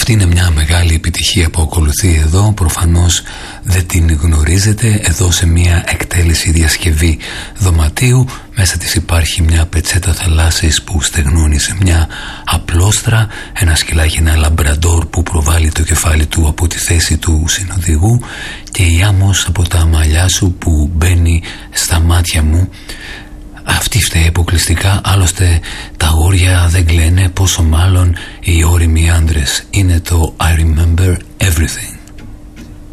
Αυτή είναι μια μεγάλη επιτυχία που ακολουθεί εδώ. Προφανώς δεν την γνωρίζετε. Εδώ σε μια εκτέλεση διασκευή δωματίου, μέσα της υπάρχει μια πετσέτα θαλάσσης που στεγνώνει σε μια απλόστρα, ένα σκυλάκι, ένα λαμπραντόρ που προβάλλει το κεφάλι του από τη θέση του συνοδηγού και η άμμος από τα μαλλιά σου που μπαίνει στα μάτια μου. Αυτή φταίει αποκλειστικά, άλλωστε τα αγόρια δεν κλαίνε, πόσο μάλλον οι όριμοι άντρες. Είναι το I Remember Everything.